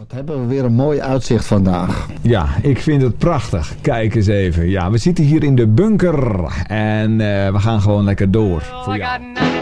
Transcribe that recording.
Wat hebben we weer een mooi uitzicht vandaag. Ja, ik vind het prachtig. Kijk eens even. Ja, we zitten hier in de bunker en we gaan gewoon lekker door voor jou.